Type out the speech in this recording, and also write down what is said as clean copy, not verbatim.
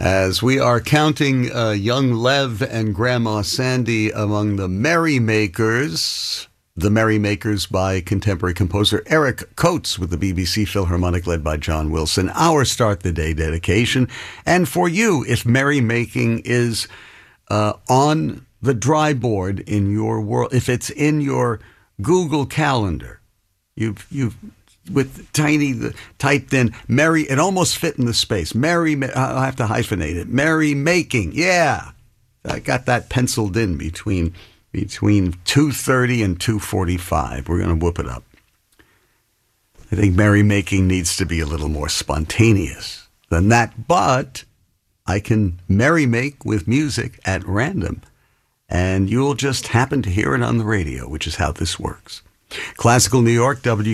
As we are counting young Lev and Grandma Sandy among the Merrymakers. The Merrymakers by contemporary composer Eric Coates with the BBC Philharmonic led by John Wilson. Our Start the Day dedication. And for you, if merrymaking is on the dry board in your world, if it's in your Google Calendar, you've with tiny typed in merry, it almost fit in the space. I'll have to hyphenate it. Merrymaking, yeah. I got that penciled in between 2:30 and 2:45. We're going to whoop it up. I think merrymaking needs to be a little more spontaneous than that, but I can merrymake with music at random, and you'll just happen to hear it on the radio, which is how this works. Classical New York,